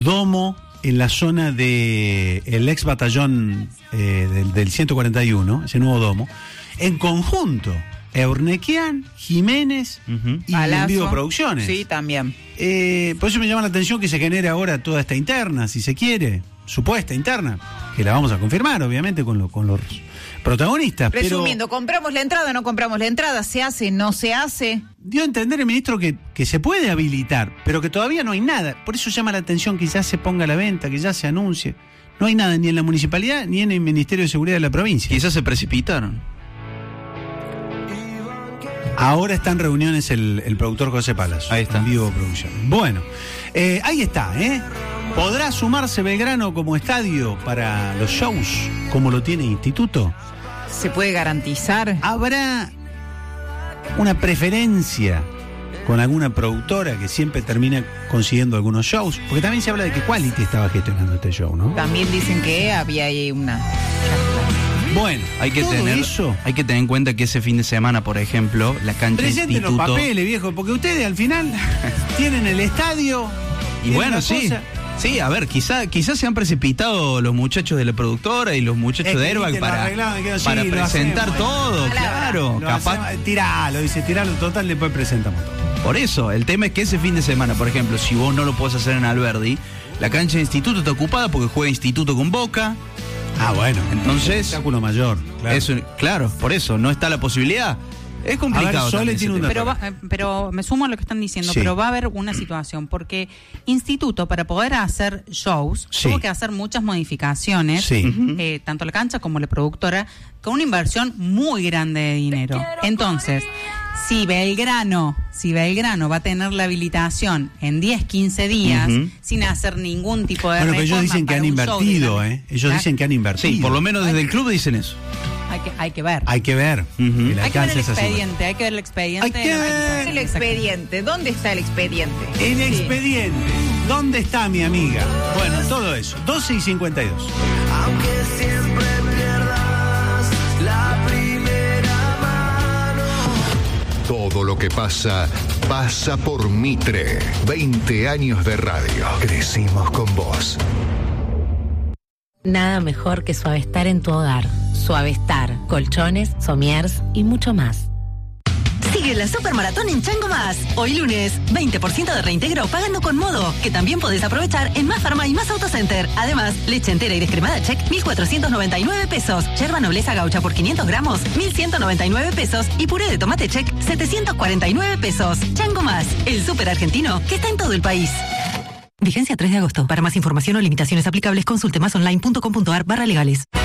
domo en la zona de el ex batallón del 141, ese nuevo domo, en conjunto, Eurnequian, Jiménez y En Vivo Producciones. Sí, también. Por eso me llama la atención que se genere ahora toda esta interna, si se quiere, supuesta interna, que la vamos a confirmar, obviamente, con los protagonistas. Resumiendo, ¿compramos la entrada, no compramos la entrada? ¿Se hace, no se hace? Dio a entender el ministro que se puede habilitar, pero que todavía no hay nada. Por eso llama la atención que ya se ponga a la venta, que ya se anuncie. No hay nada ni en la municipalidad ni en el Ministerio de Seguridad de la provincia. Quizás se precipitaron. Ahora está en reuniones el productor José Palas. Ahí está. En Vivo Producciones. Bueno, ahí está, ¿Podrá sumarse Belgrano como estadio para los shows, como lo tiene Instituto? ¿Se puede garantizar? ¿Habrá una preferencia con alguna productora que siempre termina consiguiendo algunos shows? Porque también se habla de que Quality estaba gestionando este show, ¿no? También dicen que había ahí una... Bueno, hay que tener en cuenta que ese fin de semana, por ejemplo, la cancha Presenten Instituto... los papeles, viejo, porque ustedes al final tienen el estadio... Y bueno, sí. Sí, a ver, quizás se han precipitado los muchachos de la productora y los muchachos de Airbag para presentar todo, claro. Tiralo, total, después presentamos todo. Por eso, el tema es que ese fin de semana, por ejemplo, si vos no lo podés hacer en Alberdi, la cancha de Instituto está ocupada porque juega Instituto con Boca. Ah, bueno. Entonces, espectáculo mayor. Claro. Claro, por eso, no está la posibilidad. Es complicado. A ver, pero me sumo a lo que están diciendo, pero va a haber una situación, porque Instituto, para poder hacer shows, tuvo que hacer muchas modificaciones, tanto la cancha como la productora, con una inversión muy grande de dinero. Entonces, si Belgrano va a tener la habilitación en 10, 15 días, sin hacer ningún tipo de reforma. Bueno, pero ellos dicen que han invertido, Ellos dicen que han invertido. Sí, por lo menos desde el club dicen eso. Hay que ver. Hay que ver. Hay que ver el expediente. Hay que ver el expediente. El expediente. ¿Dónde está el expediente? El expediente. ¿Dónde está mi amiga? Bueno, todo eso. 12:52. Aunque siempre pierdas la primera mano. Todo lo que pasa por Mitre. 20 años de radio. Crecimos con vos. Nada mejor que Suavestar en tu hogar. Suavestar, colchones, somiers y mucho más. Sigue la Supermaratón en Chango Más. Hoy lunes, 20% de reintegro pagando con Modo, que también podés aprovechar en Más Farma y Más Autocenter. Además, leche entera y descremada Check, 1.499 pesos. Yerba Nobleza Gaucha por 500 gramos, 1.199 pesos. Y puré de tomate Check, 749 pesos. Chango Más, el súper argentino que está en todo el país. Vigencia 3 de agosto. Para más información o limitaciones aplicables, consulte másonline.com.ar/legales.